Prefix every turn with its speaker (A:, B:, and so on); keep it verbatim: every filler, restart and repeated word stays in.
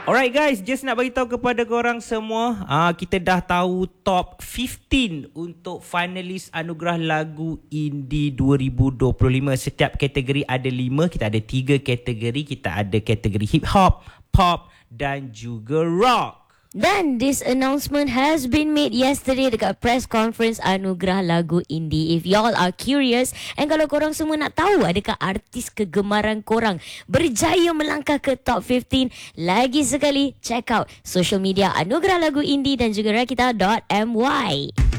A: Alright guys, just nak bagi tahu kepada korang semua, uh, kita dah tahu top fifteen untuk finalis Anugerah Lagu Indie dua ribu dua puluh lima. Setiap kategori ada lima, kita ada tiga kategori. Kita ada kategori hip hop, pop dan juga rock.
B: Dan this announcement has been made yesterday dekat press conference Anugerah Lagu Indie. If y'all are curious, and kalau korang semua nak tahu adakah artis kegemaran korang berjaya melangkah ke top fifteen, lagi sekali check out social media Anugerah Lagu Indie dan juga rakita dot my.